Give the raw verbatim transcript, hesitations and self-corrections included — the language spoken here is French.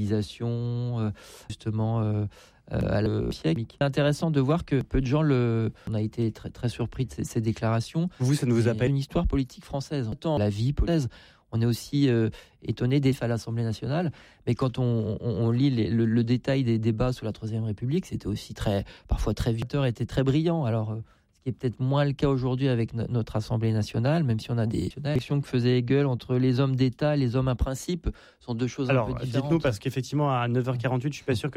civilisation, euh, justement euh, euh, à le siècle. C'est intéressant de voir que peu de gens le. On a été très très surpris de ces, ces déclarations. Vous, ça ne vous appelle une histoire politique française. Autant la vie politique. On est aussi euh, étonné des faits à l'Assemblée nationale, mais quand on, on, on lit les, le, le détail des débats sous la Troisième République, c'était aussi très, parfois très viteur, était très brillant. Alors, euh, ce qui est peut-être moins le cas aujourd'hui avec no- notre Assemblée nationale, même si on a des élections que faisait Hegel entre les hommes d'État et les hommes à principe, sont deux choses Alors, un peu différentes. dites-nous, parce qu'effectivement, à neuf heures quarante-huit, je suis pas sûr que